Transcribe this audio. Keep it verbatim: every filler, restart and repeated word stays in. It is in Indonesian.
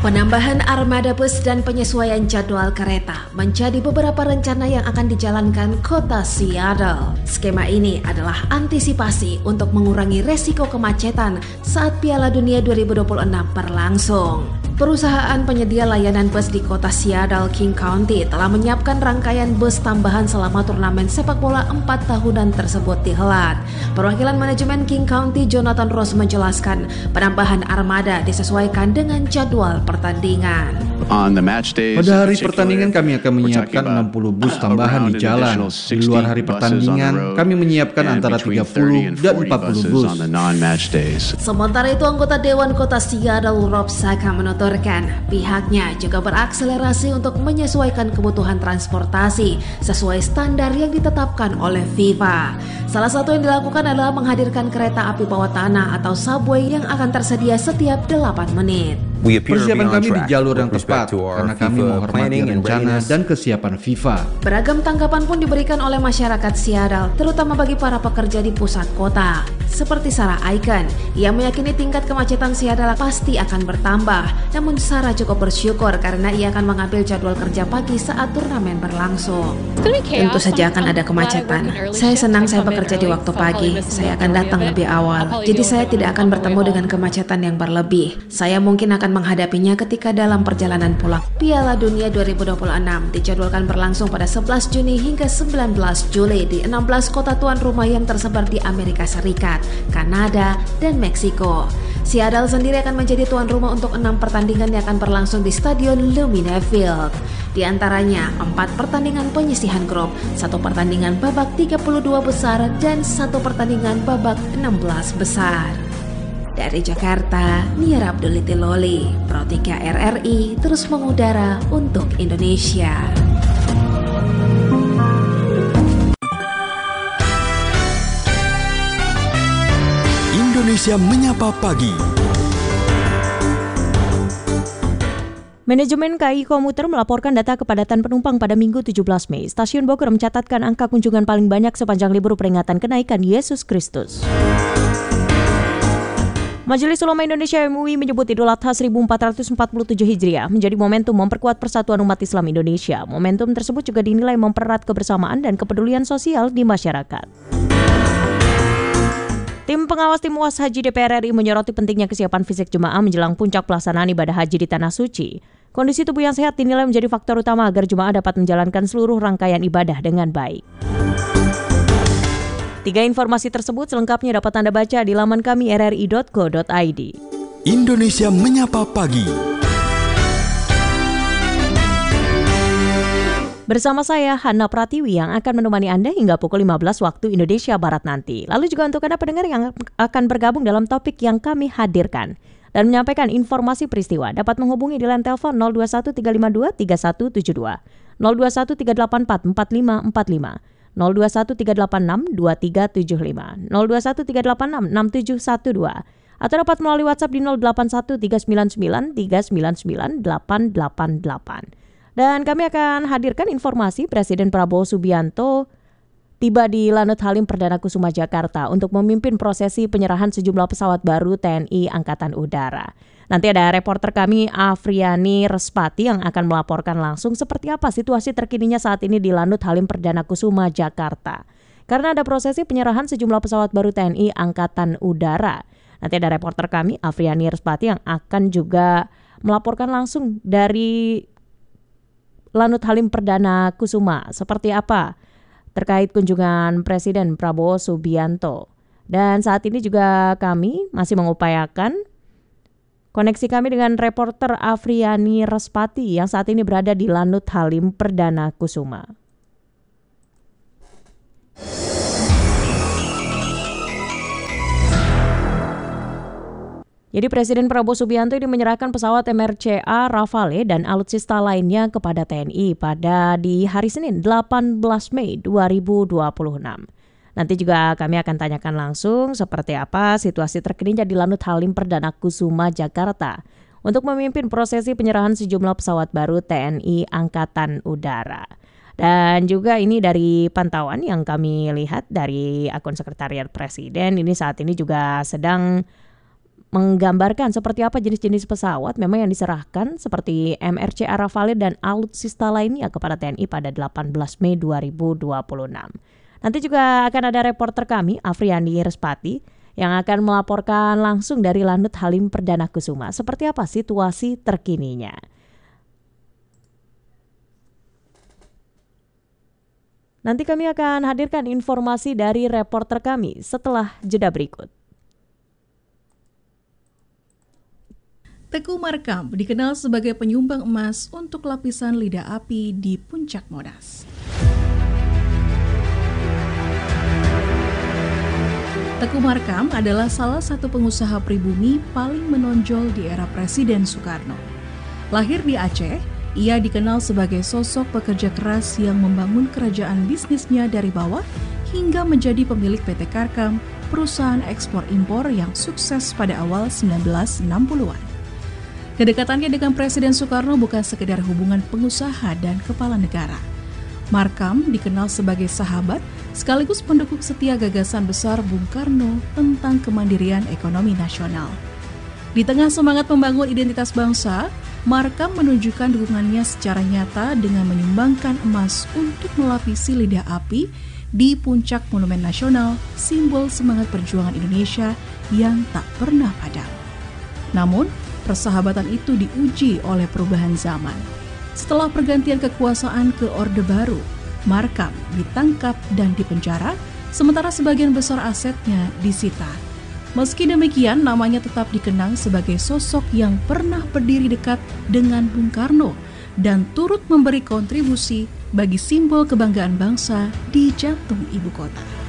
Penambahan armada bus dan penyesuaian jadwal kereta menjadi beberapa rencana yang akan dijalankan kota Seattle. Skema ini adalah antisipasi untuk mengurangi resiko kemacetan saat Piala Dunia dua ribu dua puluh enam berlangsung. Perusahaan penyedia layanan bus di kota Seattle, King County telah menyiapkan rangkaian bus tambahan selama turnamen sepak bola empat tahunan tersebut dihelat. Perwakilan manajemen King County, Jonathan Ross, menjelaskan penambahan armada disesuaikan dengan jadwal pertandingan. Pada hari pertandingan kami akan menyiapkan enam puluh bus tambahan di jalan. Di luar hari pertandingan, kami menyiapkan antara tiga puluh dan empat puluh bus. Sementara itu, anggota Dewan Kota Seattle, Rob Saka, menuturkan pihaknya juga berakselerasi untuk menyesuaikan kebutuhan transportasi sesuai standar yang ditetapkan oleh FIFA. Salah satu yang dilakukan adalah menghadirkan kereta api bawah tanah atau subway yang akan tersedia setiap delapan menit. Persiapan kami di jalur yang tepat karena kami menghormati rencana dan kesiapan FIFA. Beragam tanggapan pun diberikan oleh masyarakat Seattle, terutama bagi para pekerja di pusat kota. Seperti Sarah Icon, ia meyakini tingkat kemacetan Seattle pasti akan bertambah. Namun Sarah cukup bersyukur karena ia akan mengambil jadwal kerja pagi saat turnamen berlangsung. Tentu saja akan ada kemacetan. Saya senang saya bekerja di waktu pagi. Saya akan datang lebih awal. Jadi saya tidak akan bertemu dengan kemacetan yang berlebih. Saya mungkin akan menghadapinya ketika dalam perjalanan pulang. Piala Dunia dua ribu dua puluh enam dijadwalkan berlangsung pada sebelas Juni hingga sembilan belas Juli di enam belas kota tuan rumah yang tersebar di Amerika Serikat, Kanada, dan Meksiko. Seattle sendiri akan menjadi tuan rumah untuk enam pertandingan yang akan berlangsung di Stadion Lumina Field. Di antaranya empat pertandingan penyisihan grup, satu pertandingan babak tiga puluh dua besar, dan satu pertandingan babak enam belas besar. Dari Jakarta, Nia Abduliti Loli, Pro tiga R R I terus mengudara untuk Indonesia. Indonesia Menyapa Pagi. Manajemen K A I Komuter melaporkan data kepadatan penumpang pada Minggu tujuh belas Mei. Stasiun Bogor mencatatkan angka kunjungan paling banyak sepanjang libur peringatan kenaikan Yesus Kristus. Majelis Ulama Indonesia M U I menyebut Idul Adha seribu empat ratus empat puluh tujuh Hijriah menjadi momentum memperkuat persatuan umat Islam Indonesia. Momentum tersebut juga dinilai mempererat kebersamaan dan kepedulian sosial di masyarakat. Tim pengawas tim U A S Haji D P R R I menyoroti pentingnya kesiapan fisik jemaah menjelang puncak pelaksanaan ibadah haji di Tanah Suci. Kondisi tubuh yang sehat dinilai menjadi faktor utama agar jemaah dapat menjalankan seluruh rangkaian ibadah dengan baik. Tiga informasi tersebut selengkapnya dapat Anda baca di laman kami r r i dot co dot i d. Indonesia Menyapa Pagi. Bersama saya, Hana Pratiwi, yang akan menemani Anda hingga pukul lima belas waktu Indonesia Barat nanti. Lalu juga untuk Anda pendengar yang akan bergabung dalam topik yang kami hadirkan dan menyampaikan informasi peristiwa, dapat menghubungi di line telepon nol dua satu tiga lima dua tiga satu tujuh dua, nol dua satu tiga delapan empat empat lima empat lima, nol dua satu tiga delapan enam dua tiga tujuh lima, nol dua satu tiga delapan enam enam tujuh satu dua, atau dapat melalui WhatsApp di nol delapan satu tiga sembilan sembilan tiga sembilan sembilan delapan delapan delapan. Dan kami akan hadirkan informasi Presiden Prabowo Subianto tiba di Lanut Halim Perdana Kusuma Jakarta untuk memimpin prosesi penyerahan sejumlah pesawat baru T N I Angkatan Udara. Nanti ada reporter kami Afriani Respati yang akan melaporkan langsung seperti apa situasi terkininya saat ini di Lanut Halim Perdana Kusuma Jakarta. Karena ada prosesi penyerahan sejumlah pesawat baru T N I Angkatan Udara. Nanti ada reporter kami Afriani Respati yang akan juga melaporkan langsung dari Lanut Halim Perdana Kusuma seperti apa terkait kunjungan Presiden Prabowo Subianto. Dan saat ini juga kami masih mengupayakan koneksi kami dengan reporter Afriani Respati yang saat ini berada di Lanut Halim Perdana Kusuma. Jadi Presiden Prabowo Subianto ini menyerahkan pesawat M R C A Rafale dan alutsista lainnya kepada T N I pada di hari Senin delapan belas Mei dua ribu dua puluh enam. Nanti juga kami akan tanyakan langsung seperti apa situasi terkininya di Lanut Halim Perdana Kusuma Jakarta untuk memimpin prosesi penyerahan sejumlah pesawat baru T N I Angkatan Udara. Dan juga ini dari pantauan yang kami lihat dari akun Sekretariat Presiden, ini saat ini juga sedang menggambarkan seperti apa jenis-jenis pesawat memang yang diserahkan seperti M R C A Rafale dan alutsista lainnya kepada T N I pada delapan belas Mei dua ribu dua puluh enam. Nanti juga akan ada reporter kami, Afriani Respati, yang akan melaporkan langsung dari Lanut Halim Perdana Kusuma. Seperti apa situasi terkininya. Nanti kami akan hadirkan informasi dari reporter kami setelah jeda berikut. Teguh Markam dikenal sebagai penyumbang emas untuk lapisan lidah api di Puncak Monas. Teguh Markam adalah salah satu pengusaha pribumi paling menonjol di era Presiden Soekarno. Lahir di Aceh, ia dikenal sebagai sosok pekerja keras yang membangun kerajaan bisnisnya dari bawah hingga menjadi pemilik P T Karkam, perusahaan ekspor impor yang sukses pada awal sembilan belas enam puluhan. Kedekatannya dengan Presiden Soekarno bukan sekedar hubungan pengusaha dan kepala negara. Markam dikenal sebagai sahabat sekaligus pendukung setia gagasan besar Bung Karno tentang kemandirian ekonomi nasional. Di tengah semangat membangun identitas bangsa, Markam menunjukkan dukungannya secara nyata dengan menyumbangkan emas untuk melapisi lidah api di puncak Monumen Nasional, simbol semangat perjuangan Indonesia yang tak pernah padam. Namun, persahabatan itu diuji oleh perubahan zaman. Setelah pergantian kekuasaan ke Orde Baru, Markam ditangkap dan dipenjara, sementara sebagian besar asetnya disita. Meski demikian, namanya tetap dikenang sebagai sosok yang pernah berdiri dekat dengan Bung Karno dan turut memberi kontribusi bagi simbol kebanggaan bangsa di jantung ibu kota.